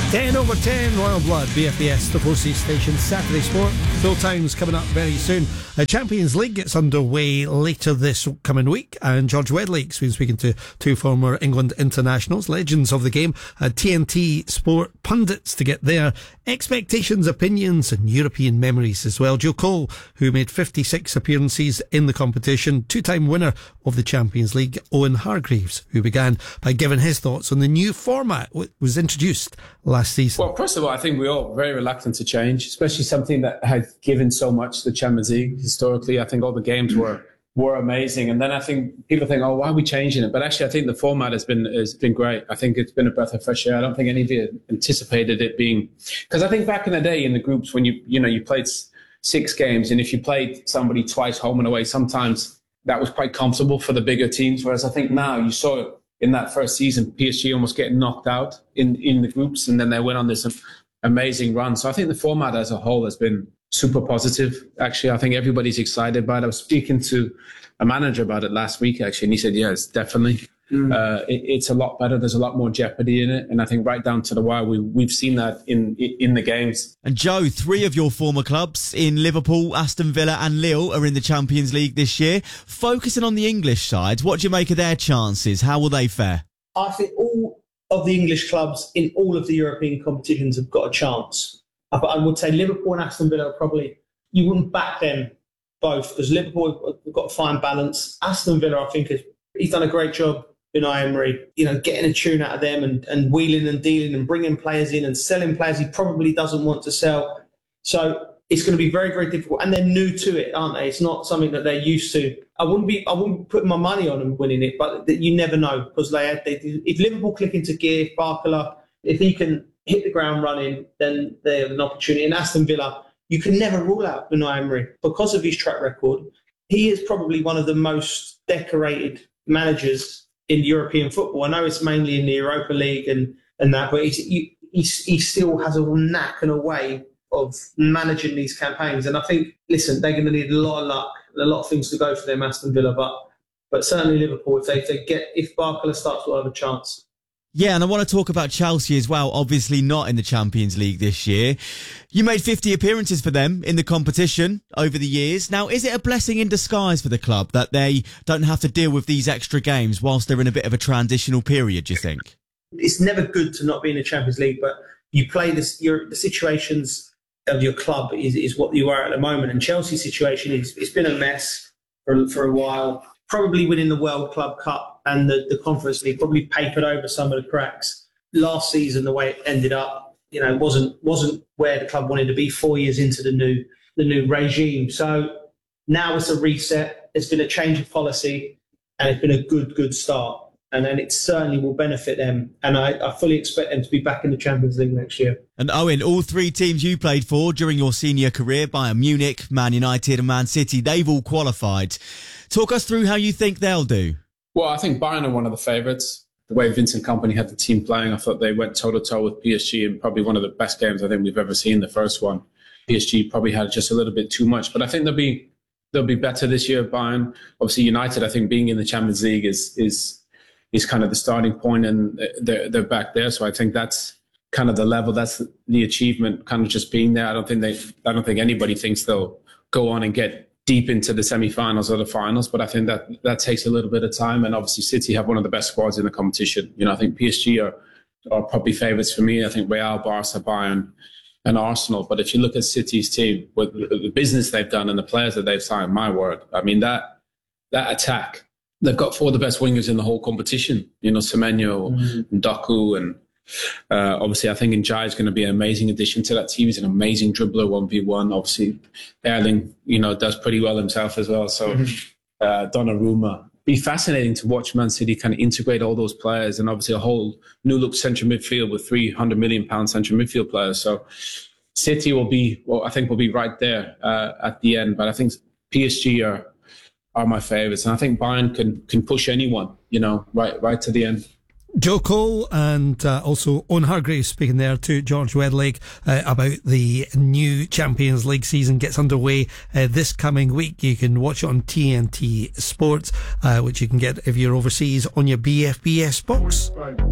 10 over 10, Royal Blood, BFBS, the 4C station, Saturday Sport. Full time's coming up very soon. Champions League gets underway later this coming week, and George Wedlake's been speaking to two former England internationals, legends of the game, TNT Sport pundits, to get their expectations, opinions and European memories as well. Joe Cole, who made 56 appearances in the competition, two-time winner of the Champions League, Owen Hargreaves, who began by giving his thoughts on the new format which was introduced last season. Well, first of all, I think we're all very reluctant to change, especially something that has given so much to the Champions League historically. I think all the games were amazing. And then I think people think, oh, why are we changing it? But actually, I think the format has been great. I think it's been a breath of fresh air. I don't think any of you anticipated it being, because I think back in the day in the groups when you played 6 games, and if you played somebody twice home and away, sometimes that was quite comfortable for the bigger teams. Whereas I think now you saw it in that first season, PSG almost getting knocked out in the groups, and then they went on this amazing run. So I think the format as a whole has been super positive. Actually, I think everybody's excited about it. I was speaking to a manager about it last week, actually, and he said, yes, definitely. It's a lot better. There's a lot more jeopardy in it. And I think right down to the wire, we've seen that in the games. And Joe, 3 of your former clubs in Liverpool, Aston Villa and Lille are in the Champions League this year. Focusing on the English side, what do you make of their chances? How will they fare? I think all of the English clubs in all of the European competitions have got a chance. But I would say Liverpool and Aston Villa probably, you wouldn't back them both, because Liverpool have got a fine balance. Aston Villa, I think, he's done a great job. Unai Emery, getting a tune out of them and wheeling and dealing and bringing players in and selling players he probably doesn't want to sell. So it's going to be very, very difficult. And they're new to it, aren't they? It's not something that they're used to. I wouldn't put my money on them winning it, but you never know, because if Liverpool click into gear, if Barcola, if he can hit the ground running, then they have an opportunity. And Aston Villa, you can never rule out Unai Emery because of his track record. He is probably one of the most decorated managers in European football. I know it's mainly in the Europa League and that, but he still has a knack and a way of managing these campaigns. And I think, listen, they're going to need a lot of luck and a lot of things to go for them, Aston Villa, but certainly Liverpool, if Barcola starts, will have a chance. Yeah, and I want to talk about Chelsea as well, obviously not in the Champions League this year. You made 50 appearances for them in the competition over the years. Now, is it a blessing in disguise for the club that they don't have to deal with these extra games whilst they're in a bit of a transitional period, do you think? It's never good to not be in the Champions League, but you play this. The situations of your club is what you are at the moment. And Chelsea's situation it's been a mess for a while. Probably winning the World Club Cup and the Conference League probably papered over some of the cracks. Last season, the way it ended up, wasn't where the club wanted to be 4 years into the new regime. So now it's a reset. It's been a change of policy, and it's been a good start. And then it certainly will benefit them. And I fully expect them to be back in the Champions League next year. And Owen, all 3 teams you played for during your senior career, Bayern Munich, Man United and Man City, they've all qualified. Talk us through how you think they'll do. Well, I think Bayern are one of the favourites. The way Vincent Kompany had the team playing, I thought they went toe-to-toe with PSG in probably one of the best games I think we've ever seen, the first one. PSG probably had just a little bit too much, but I think they'll be better this year, Bayern. Obviously, United, I think being in the Champions League is kind of the starting point, and they're back there. So I think that's kind of the level, that's the achievement, kind of just being there. I don't think anybody thinks they'll go on and get deep into the semi-finals or the finals, but I think that takes a little bit of time. And obviously City have one of the best squads in the competition. I think PSG are probably favourites for me. I think Real, Barca, Bayern and Arsenal. But if you look at City's team, with the business they've done and the players that they've signed, my word, I mean, that attack, they've got 4 of the best wingers in the whole competition. Semenyo, and Doku, and obviously I think Njai is going to be an amazing addition to that team. He's an amazing dribbler, 1v1. Obviously, Erling, does pretty well himself as well. So Donnarumma. Be fascinating to watch Man City kind of integrate all those players, and obviously a whole new look central midfield with £300 million central midfield players. So City will be right there at the end. But I think PSG are my favourites, and I think Bayern can push anyone, right to the end. Joe Cole and also Owen Hargreaves speaking there to George Wedlake about the new Champions League season gets underway this coming week. You can watch it on TNT Sports, which you can get if you're overseas on your BFBS box. Right.